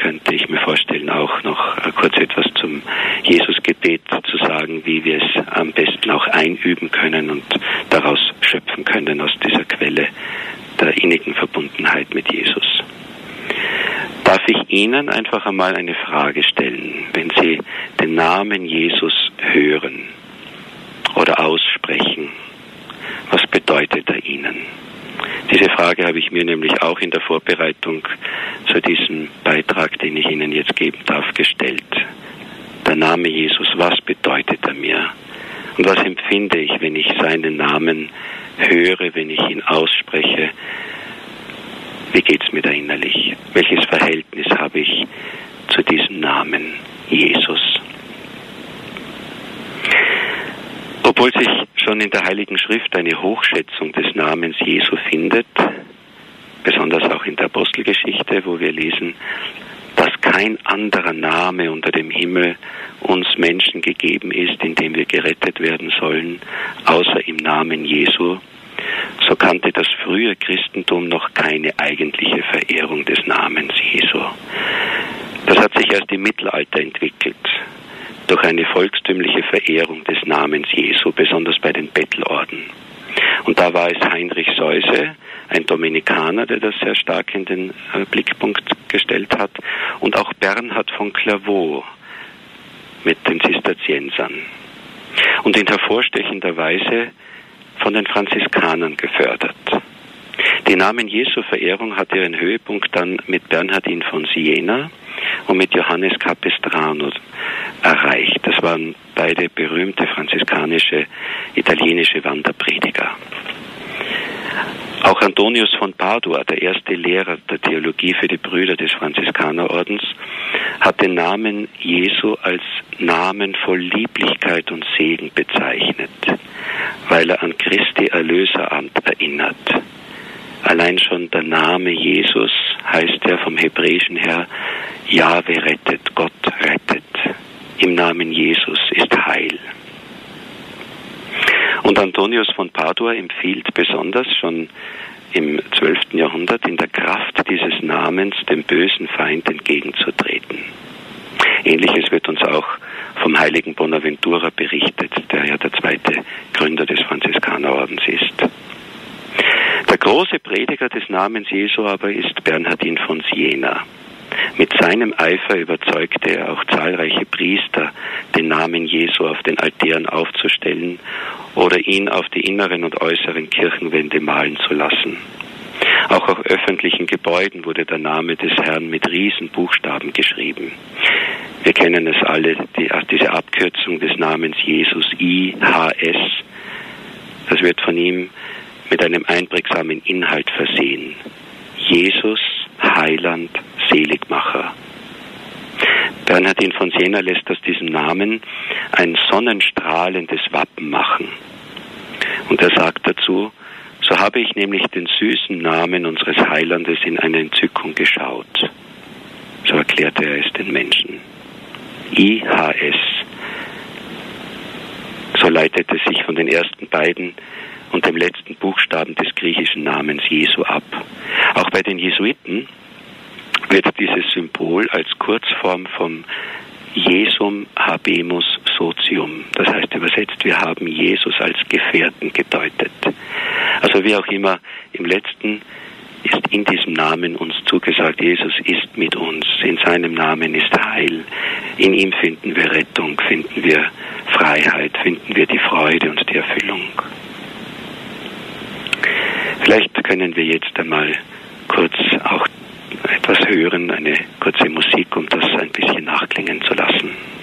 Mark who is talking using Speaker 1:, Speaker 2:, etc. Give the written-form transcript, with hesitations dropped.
Speaker 1: könnte ich mir vorstellen, auch noch kurz etwas zum Jesusgebet zu sagen, wie wir es am besten auch einüben können und daraus schöpfen können, aus dieser Quelle der innigen Verbundenheit mit Jesus. Darf ich Ihnen einfach einmal eine Frage stellen, wenn Sie den Namen Jesus hören oder aussprechen? Was bedeutet er Ihnen? Diese Frage habe ich mir nämlich auch in der Vorbereitung zu diesem Beitrag, den ich Ihnen jetzt geben darf, gestellt. Der Name Jesus, was bedeutet er mir? Und was empfinde ich, wenn ich seinen Namen höre, wenn ich ihn ausspreche? Wie geht es mir da innerlich? Welches Verhältnis habe ich zu diesem Namen Jesus? Obwohl sich schon in der Heiligen Schrift eine Hochschätzung des Namens Jesu findet, besonders auch in der Apostelgeschichte, wo wir lesen, dass kein anderer Name unter dem Himmel uns Menschen gegeben ist, in dem wir gerettet werden sollen, außer im Namen Jesu, so kannte das frühe Christentum noch keine eigentliche Verehrung des Namens Jesu. Das hat sich erst im Mittelalter entwickelt, durch eine volkstümliche Verehrung des Namens Jesu, besonders bei den Bettelorden. Und da war es Heinrich Seuse, ein Dominikaner, der das sehr stark in den Blickpunkt gestellt hat, und auch Bernhard von Clairvaux mit den Zisterziensern. Und in hervorstechender Weise von den Franziskanern gefördert. Die Namen Jesu-Verehrung hat ihren Höhepunkt dann mit Bernhardin von Siena und mit Johannes Capistrano erreicht. Das waren beide berühmte franziskanische, italienische Wanderprediger. Auch Antonius von Padua, der erste Lehrer der Theologie für die Brüder des Franziskanerordens, hat den Namen Jesu als Namen voll Lieblichkeit und Segen bezeichnet, weil er an Christi Erlöseramt erinnert. Allein schon der Name Jesus heißt ja vom Hebräischen her, Jahwe rettet, Gott rettet. Im Namen Jesus ist Heil. Und Antonius von Padua empfiehlt besonders schon im 12. Jahrhundert in der Kraft dieses Namens dem bösen Feind entgegenzutreten. Ähnliches wird uns auch vom heiligen Bonaventura berichtet, der ja der zweite Gründer des Franziskanerordens ist. Der große Prediger des Namens Jesu aber ist Bernhardin von Siena. Mit seinem Eifer überzeugte er auch zahlreiche Priester, den Namen Jesu auf den Altären aufzustellen oder ihn auf die inneren und äußeren Kirchenwände malen zu lassen. Auch auf öffentlichen Gebäuden wurde der Name des Herrn mit Riesenbuchstaben geschrieben. Wir kennen es alle, diese Abkürzung des Namens Jesus, IHS. Das wird von ihm mit einem einprägsamen Inhalt versehen. Jesus, Heiland, Seligmacher. Bernhardin von Siena lässt aus diesem Namen ein sonnenstrahlendes Wappen machen. Und er sagt dazu, so habe ich nämlich den süßen Namen unseres Heilandes in einer Entzückung geschaut. So erklärte er es den Menschen. IHS. So leitet es sich von den ersten beiden und dem letzten Buchstaben des griechischen Namens Jesu ab. Auch bei den Jesuiten wird dieses Symbol als Kurzform vom Jesum habemus socium, das heißt übersetzt, wir haben Jesus als Gefährten gedeutet. Also wie auch immer, im Letzten ist in diesem Namen uns zugesagt, Jesus ist mit uns, in seinem Namen ist Heil, in ihm finden wir Rettung, finden wir Freiheit, finden wir die Freude und die Erfüllung. Vielleicht können wir jetzt einmal kurz auch etwas hören, eine kurze Musik, um das ein bisschen nachklingen zu lassen.